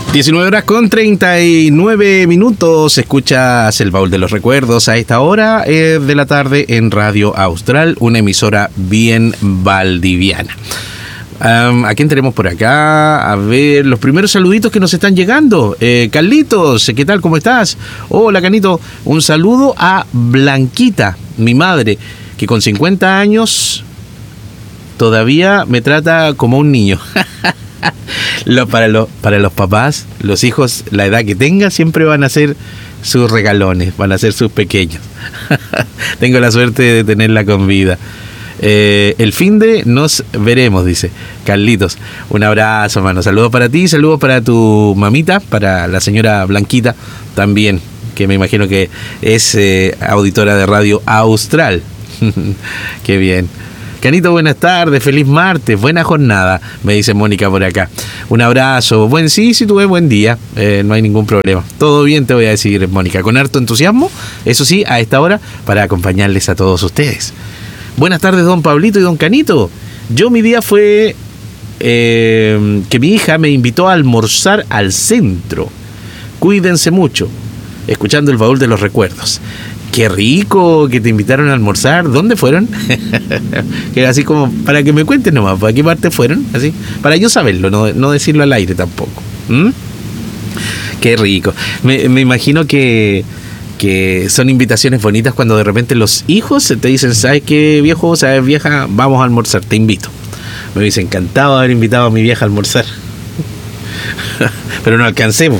19 horas con 39 minutos. Escuchas el Baúl de los Recuerdos a esta hora de la tarde en Radio Austral, una emisora bien valdiviana. ¿A quién tenemos por acá? A ver, los primeros saluditos que nos están llegando. Carlitos, ¿qué tal? ¿Cómo estás? Hola, Canito. Un saludo a Blanquita, mi madre, que con 50 años todavía me trata como un niño. Para los papás, los hijos, la edad que tengan, siempre van a ser sus regalones, van a ser sus pequeños. Tengo la suerte de tenerla con vida. El finde nos veremos, dice Carlitos. Un abrazo, mano. Saludos para ti, saludos para tu mamita, para la señora Blanquita también, que me imagino que es auditora de Radio Austral. Qué bien. Canito, buenas tardes, feliz martes, buena jornada, me dice Mónica por acá. Un abrazo, sí, tuve buen día, no hay ningún problema. Todo bien, te voy a decir, Mónica, con harto entusiasmo, eso sí, a esta hora, para acompañarles a todos ustedes. Buenas tardes, don Pablito y don Canito. Mi día fue que mi hija me invitó a almorzar al centro. Cuídense mucho, escuchando el Baúl de los Recuerdos. Qué rico que te invitaron a almorzar. ¿Dónde fueron? Que así como para que me cuentes nomás, ¿para qué parte fueron? Así, para yo saberlo, no decirlo al aire tampoco. Qué rico. Me imagino que son invitaciones bonitas cuando de repente los hijos te dicen, ¿sabes qué, viejo? ¿Sabes, vieja? Vamos a almorzar, te invito. Me hubiese encantado haber invitado a mi vieja a almorzar. Pero no alcancé.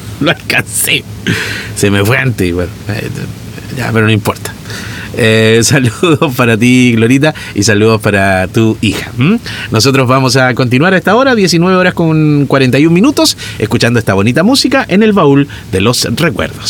Se me fue antes igual. Ya, pero no importa. Saludos para ti, Glorita, y saludos para tu hija. Nosotros vamos a continuar a esta hora, 19 horas con 41 minutos, escuchando esta bonita música en el Baúl de los Recuerdos.